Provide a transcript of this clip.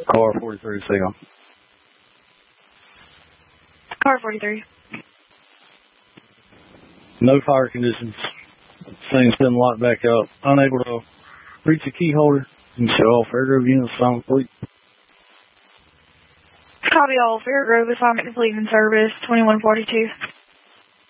Car 43, Sam. Car 43. No fire conditions. Thing's been locked back up. Unable to reach the key holder and show all Fairgrove units on complete. Copy all. Fairgrove assignment complete in service 2142.